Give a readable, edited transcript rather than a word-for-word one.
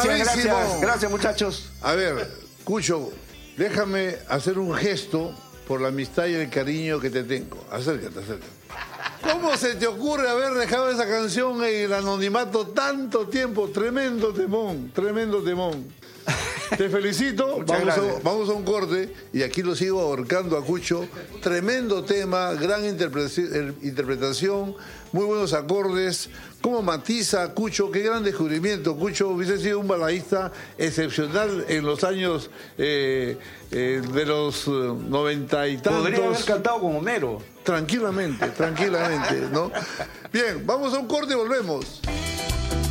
Gracias, muchachos. A ver, Cucho, déjame hacer un gesto por la amistad y el cariño que te tengo. Acércate. ¿Cómo se te ocurre haber dejado esa canción en el anonimato tanto tiempo? Tremendo temón. Te felicito. Vamos a un corte y aquí lo sigo ahorcando a Cucho. Tremendo tema, gran interpretación, muy buenos acordes. ¿Cómo matiza Cucho? Qué gran descubrimiento. Cucho hubiese sido un baladista excepcional en los años de los 90 y tantos. Podría haber cantado con Homero. Tranquilamente, ¿no? Bien, vamos a un corte y volvemos.